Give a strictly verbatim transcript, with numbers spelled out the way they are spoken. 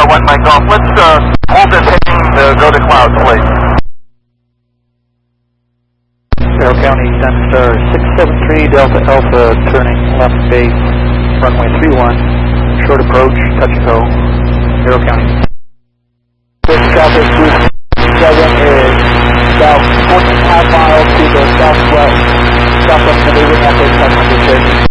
one Mike Golf. Let's uh, hold this heading to go to clouds, please. Carroll County, Sunstar six seven three Delta Alpha, turning left base, runway three one, short approach, touch and go, Carroll County. This traffic group seven is about fourteen and a half miles to the southwest, southwest of the Echo touch condition.